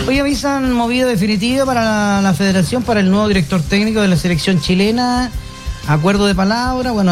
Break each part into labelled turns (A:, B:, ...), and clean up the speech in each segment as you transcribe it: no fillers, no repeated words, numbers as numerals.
A: Hoy avisan movida definitiva para la federación, para el nuevo director técnico de la selección chilena. Acuerdo de palabra, bueno,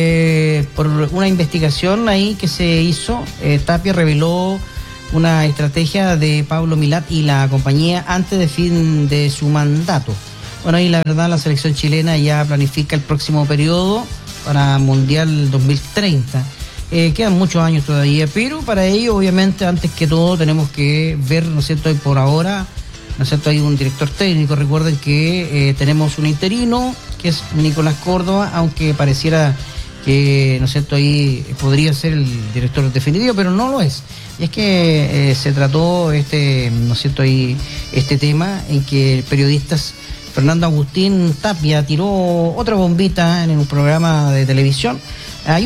A: por una investigación ahí que se hizo, Tapia reveló una estrategia de Pablo Milat y la compañía antes de fin de su mandato. Bueno, y la verdad la selección chilena ya planifica el próximo periodo para Mundial 2030. Quedan muchos años todavía, pero para ello, obviamente, antes que todo, tenemos que ver, ¿no es cierto?, y por ahora, ¿no es cierto?, hay un director técnico. Recuerden que tenemos un interino, que es Nicolás Córdoba, aunque pareciera que, ¿no es cierto?, ahí podría ser el director definitivo, pero no lo es. Y es que se trató, ¿no es cierto?, ahí este tema en que periodistas Fernando Agustín Tapia tiró otra bombita en un programa de televisión. Hay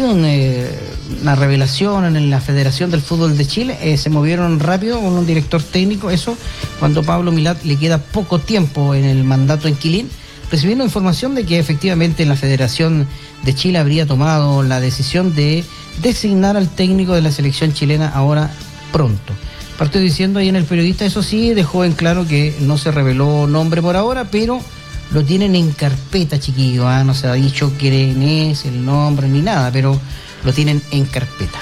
A: una revelación en la Federación del Fútbol de Chile, se movieron rápido con un director técnico, eso cuando Pablo Milat le queda poco tiempo en el mandato en Quilín, recibiendo información de que efectivamente la Federación de Chile habría tomado la decisión de designar al técnico de la selección chilena ahora pronto. Partió diciendo ahí en el periodista, eso sí, dejó en claro que no se reveló nombre por ahora, pero lo tienen en carpeta, chiquillo, no se ha dicho quién es, el nombre, ni nada, pero lo tienen en carpeta.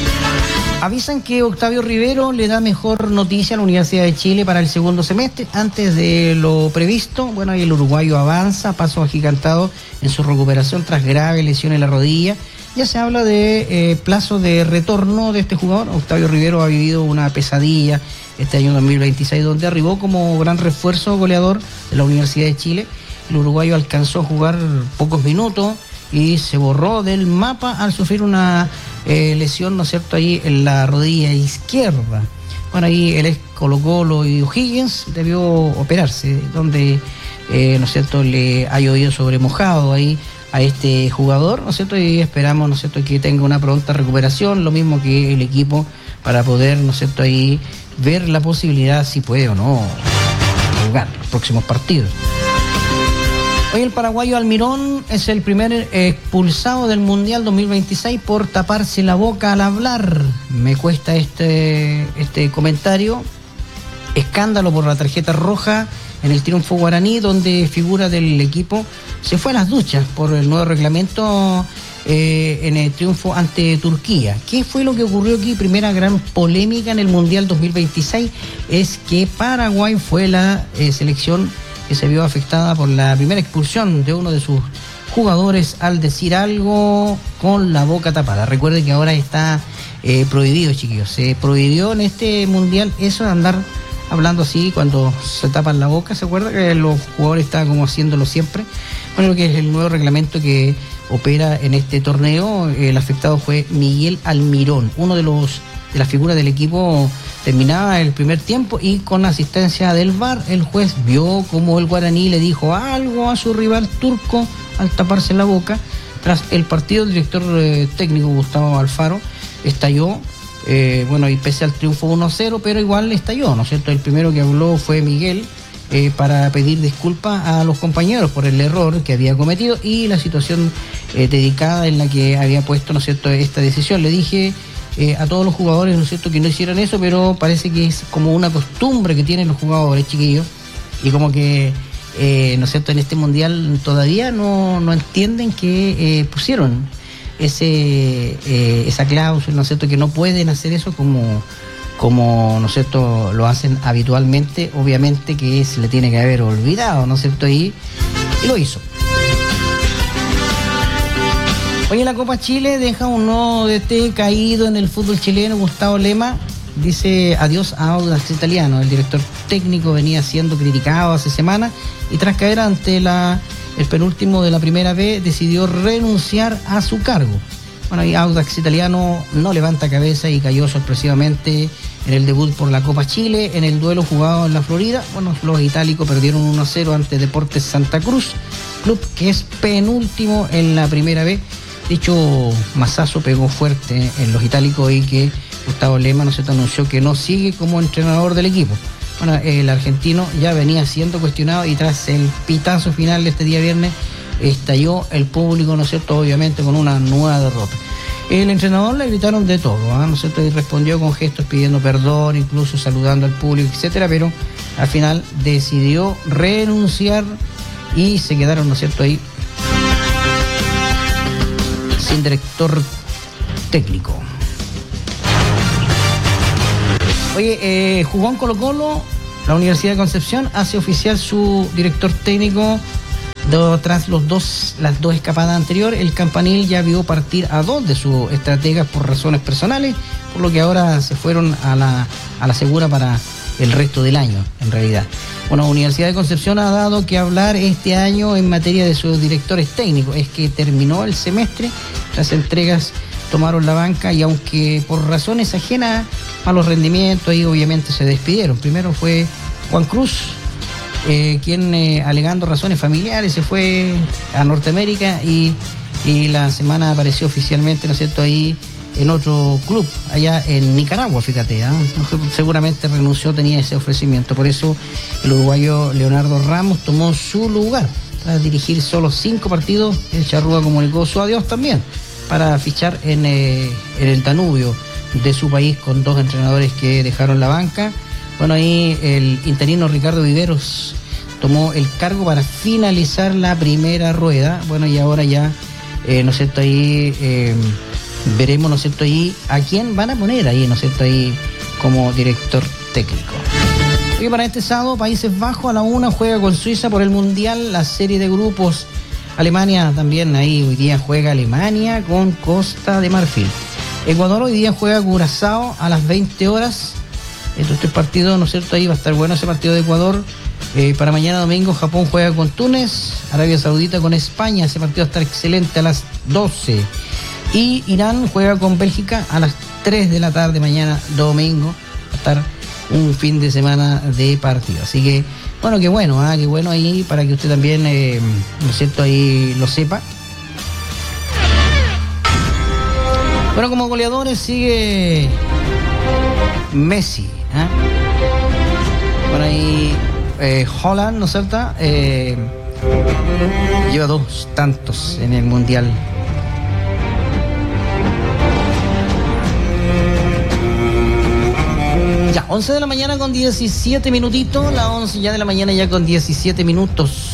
A: Avisan que Octavio Rivero le da mejor noticia a la Universidad de Chile para el segundo semestre, antes de lo previsto. Bueno, ahí el uruguayo avanza, paso agigantado en su recuperación tras grave lesión en la rodilla. Ya se habla de plazo de retorno de este jugador. Octavio Rivero ha vivido una pesadilla este año 2026, donde arribó como gran refuerzo goleador de la Universidad de Chile. El uruguayo alcanzó a jugar pocos minutos y se borró del mapa al sufrir una lesión, ¿no es cierto?, ahí en la rodilla izquierda. Bueno, ahí el ex Colo-Colo y O'Higgins debió operarse, donde, ¿no es cierto?, le ha llovido sobre mojado ahí a este jugador, ¿no es cierto?, y esperamos, ¿no es cierto?, que tenga una pronta recuperación, lo mismo que el equipo, para poder, ¿no es cierto?, ahí ver la posibilidad si puede o no jugar los próximos partidos. Hoy el paraguayo Almirón es el primer expulsado del Mundial 2026 por taparse la boca al hablar. Me cuesta este comentario. Escándalo por la tarjeta roja en el triunfo guaraní, donde figura del equipo se fue a las duchas por el nuevo reglamento en el triunfo ante Turquía. ¿Qué fue lo que ocurrió aquí? Primera gran polémica en el Mundial 2026 es que Paraguay fue la selección que se vio afectada por la primera expulsión de uno de sus jugadores al decir algo con la boca tapada. Recuerden que ahora está prohibido, chiquillos. Se prohibió en este Mundial eso de andar hablando así cuando se tapan la boca. ¿Se acuerda que los jugadores estaban como haciéndolo siempre? Bueno, que es el nuevo reglamento que opera en este torneo. El afectado fue Miguel Almirón, uno de las figuras del equipo. Terminaba el primer tiempo y con asistencia del VAR, el juez vio como el guaraní le dijo algo a su rival turco al taparse la boca. Tras el partido, el director técnico Gustavo Alfaro estalló, y pese al triunfo 1-0, pero igual estalló, ¿no es cierto? El primero que habló fue Miguel para pedir disculpas a los compañeros por el error que había cometido y la situación dedicada en la que había puesto, ¿no es cierto?, esta decisión. Le dije a todos los jugadores, ¿no es cierto?, que no hicieran eso, pero parece que es como una costumbre que tienen los jugadores, chiquillos, y como que, ¿no es cierto?, en este Mundial todavía no entienden que pusieron esa cláusula, ¿no es cierto?, que no pueden hacer eso como ¿no es cierto?, lo hacen habitualmente. Obviamente que se le tiene que haber olvidado, ¿no es cierto?, y lo hizo. Hoy en la Copa Chile deja un nuevo DT caído en el fútbol chileno. Gustavo Lema dice adiós a Audax Italiano. El director técnico venía siendo criticado hace semanas y tras caer ante el penúltimo de la primera B decidió renunciar a su cargo. Bueno, y Audax Italiano no levanta cabeza y cayó sorpresivamente en el debut por la Copa Chile en el duelo jugado en la Florida. Bueno, los itálicos perdieron 1-0 ante Deportes Santa Cruz, club que es penúltimo en la primera B. Dicho mazazo pegó fuerte en los itálicos y que Gustavo Lema, ¿no es cierto?, anunció que no sigue como entrenador del equipo. Bueno, el argentino ya venía siendo cuestionado y tras el pitazo final de este día viernes estalló el público, ¿no es cierto?, obviamente con una nueva derrota. El entrenador le gritaron de todo, ¿no es cierto? Y respondió con gestos pidiendo perdón, incluso saludando al público, etcétera, pero al final decidió renunciar y se quedaron, ¿no es cierto?, ahí sin director técnico. Oye, jugó en Colo-Colo, la Universidad de Concepción hace oficial su director técnico. Tras las dos escapadas anteriores, el Campanil ya vio partir a 2 de sus estrategas por razones personales, por lo que ahora se fueron a la segura para el resto del año, en realidad. Bueno, la Universidad de Concepción ha dado que hablar este año en materia de sus directores técnicos. Es que terminó el semestre, las entregas tomaron la banca y aunque por razones ajenas a los rendimientos, ahí obviamente se despidieron. Primero fue Juan Cruz, quien alegando razones familiares se fue a Norteamérica y la semana apareció oficialmente, ¿no es cierto?, ahí en otro club, allá en Nicaragua, fíjate, seguramente renunció, tenía ese ofrecimiento, por eso el uruguayo Leonardo Ramos tomó su lugar, tras dirigir solo 5 partidos, el Charrúa comunicó su adiós también, para fichar en el Danubio de su país con 2 entrenadores que dejaron la banca. Bueno, ahí el interino Ricardo Viveros tomó el cargo para finalizar la primera rueda. Bueno, y ahora ya, ¿no es cierto?, ahí veremos, ¿no es cierto?, ahí a quién van a poner ahí, ¿no es cierto?, ahí como director técnico. Y para este sábado, Países Bajos a la 1 juega con Suiza por el Mundial, la serie de grupos. Alemania también ahí, hoy día juega Alemania con Costa de Marfil. Ecuador hoy día juega Curazao a las 20 horas. Este partido, ¿no es cierto?, ahí va a estar bueno ese partido de Ecuador. Para mañana domingo Japón juega con Túnez, Arabia Saudita con España, ese partido va a estar excelente a las 12. Y Irán juega con Bélgica a las 3 de la tarde mañana domingo, va a estar un fin de semana de partido. Así que, bueno, qué bueno ahí para que usted también, ¿no es cierto?, ahí lo sepa. Bueno, como goleadores sigue Messi, Bueno, ahí Holland, ¿no es cierto?, lleva 2 tantos en el Mundial. Ya, 11 de la mañana con 17 minutitos, la 11 ya de la mañana ya con 17 minutos.